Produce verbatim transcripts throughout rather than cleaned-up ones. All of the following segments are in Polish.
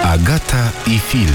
Agata i film.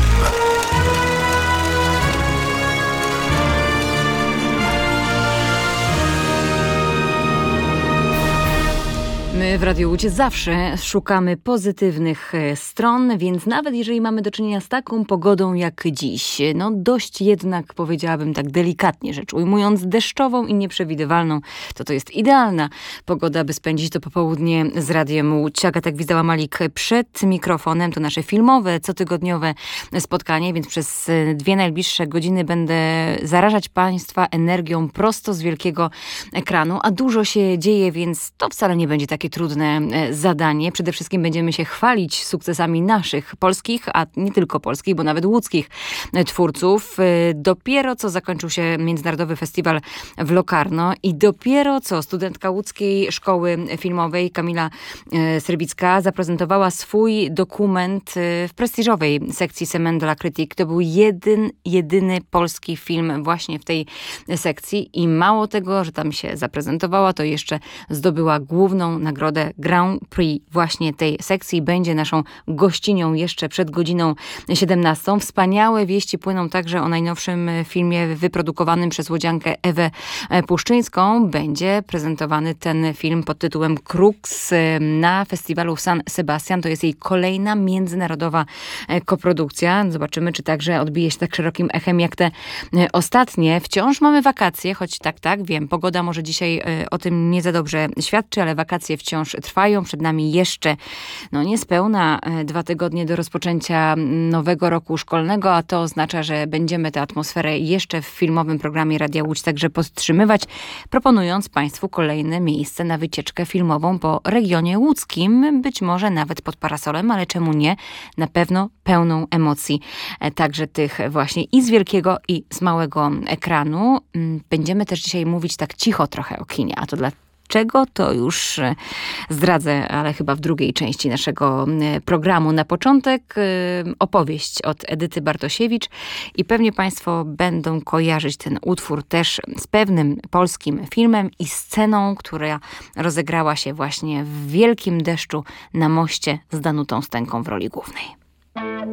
My w Radiu Łódź zawsze szukamy pozytywnych stron, więc nawet jeżeli mamy do czynienia z taką pogodą jak dziś, no dość jednak, powiedziałabym tak delikatnie rzecz ujmując, deszczową i nieprzewidywalną, to to jest idealna pogoda, by spędzić to popołudnie z Radiem Łódź. Agata Gwizdała-Malik przed mikrofonem, to nasze filmowe, cotygodniowe spotkanie, więc przez dwie najbliższe godziny będę zarażać Państwa energią prosto z wielkiego ekranu, a dużo się dzieje, więc to wcale nie będzie takie trudne zadanie. Przede wszystkim będziemy się chwalić sukcesami naszych polskich, a nie tylko polskich, bo nawet łódzkich twórców. Dopiero co zakończył się Międzynarodowy Festiwal w Locarno i dopiero co studentka łódzkiej szkoły filmowej Kamila Serbicka zaprezentowała swój dokument w prestiżowej sekcji Semaine de la Critique. To był jeden, jedyny polski film właśnie w tej sekcji i mało tego, że tam się zaprezentowała, to jeszcze zdobyła główną nagrodę Grand Prix właśnie tej sekcji. Będzie naszą gościnią jeszcze przed godziną siedemnastą. Wspaniałe wieści płyną także o najnowszym filmie wyprodukowanym przez łodziankę Ewę Puszczyńską. Będzie prezentowany ten film pod tytułem Crux na festiwalu San Sebastian. To jest jej kolejna międzynarodowa koprodukcja. Zobaczymy, czy także odbije się tak szerokim echem jak te ostatnie. Wciąż mamy wakacje, choć tak, tak, wiem, pogoda może dzisiaj o tym nie za dobrze świadczy, ale wakacje wciąż trwają. Przed nami jeszcze no niespełna dwa tygodnie do rozpoczęcia nowego roku szkolnego, a to oznacza, że będziemy tę atmosferę jeszcze w filmowym programie Radia Łódź także podtrzymywać, proponując Państwu kolejne miejsce na wycieczkę filmową po regionie łódzkim, być może nawet pod parasolem, ale czemu nie? Na pewno pełną emocji, także tych właśnie i z wielkiego, i z małego ekranu. Będziemy też dzisiaj mówić tak cicho trochę o kinie, a to dla Czego to już zdradzę, ale chyba w drugiej części naszego programu. Na początek opowieść od Edyty Bartosiewicz i pewnie Państwo będą kojarzyć ten utwór też z pewnym polskim filmem i sceną, która rozegrała się właśnie w wielkim deszczu na moście z Danutą Stęką w roli głównej.